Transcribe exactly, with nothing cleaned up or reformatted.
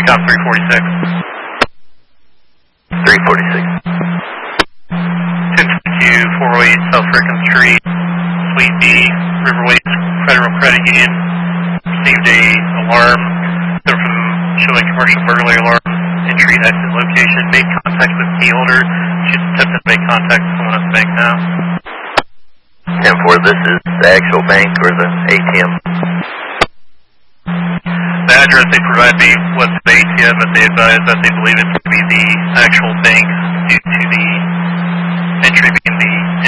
Recon three forty-six. three forty-six. ten fifty-two, four oh eight South Rickon Street, Suite B, Riverways Federal Credit Union. Received a alarm from showing commercial burglary alarm. Entry exit location. Made contact with key holder. She's attempted to make contact with someone at the bank now. ten four, this is the actual bank or the A T M? The address they provide me was the A T M, but they advise that they believe it to be the actual bank due to the entry being the